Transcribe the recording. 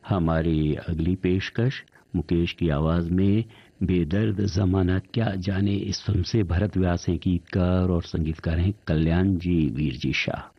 हमारी अगली पेशकश मुकेश की आवाज में बेदर्द जमाना क्या जाने इस फिल्म से। भरत व्यास हैं गीतकार और संगीतकार हैं कल्याण जी वीर जी शाह।